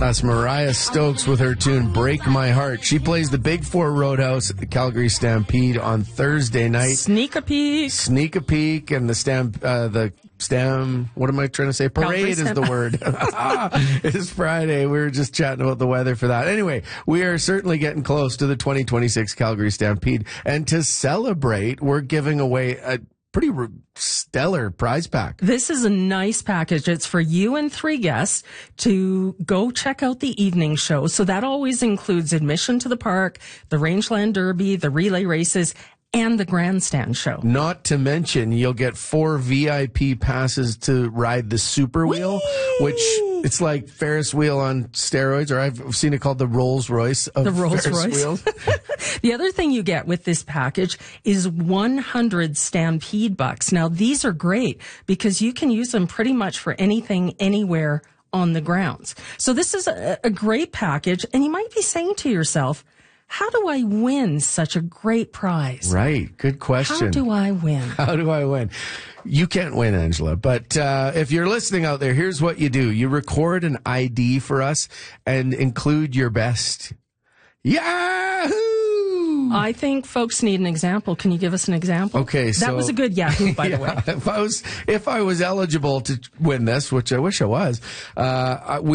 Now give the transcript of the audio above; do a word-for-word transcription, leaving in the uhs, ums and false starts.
That's Mariah Stokes with her tune Break My Heart. She plays the Big Four Roadhouse at the Calgary Stampede on Thursday night. Sneak a peek. Sneak a peek, and the stamp, uh, the stam, what am I trying to say? Parade is the word. It's Friday. We were just chatting about the weather for that. Anyway, we are certainly getting close to the twenty twenty-six Calgary Stampede. And to celebrate, we're giving away a pretty re- stellar prize pack. This is a nice package. It's for you and three guests to go check out the evening show. So that always includes admission to the park, the Rangeland Derby, the relay races, and the grandstand show. Not to mention, you'll get four V I P passes to ride the Super Wheel, Whee! which it's like Ferris wheel on steroids, or I've seen it called the Rolls Royce of The Rolls Ferris Royce. wheels. The other thing you get with this package is one hundred Stampede bucks. Now, these are great because you can use them pretty much for anything, anywhere on the grounds. So this is a, a great package, and you might be saying to yourself, how do I win such a great prize? Right. Good question. How do I win? How do I win? You can't win, Angela. But uh, if you're listening out there, here's what you do. You record an I D for us and include your best. Yahoo! I think folks need an example. Can you give us an example? Okay, so that was a good Yahoo, by yeah, the way. If I was if I was eligible to win this, which I wish I was, uh, we